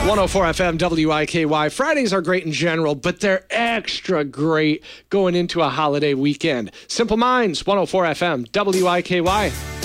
104 FM WIKY. Fridays are great in general, but they're extra great going into a holiday weekend. Simple Minds, 104 FM WIKY.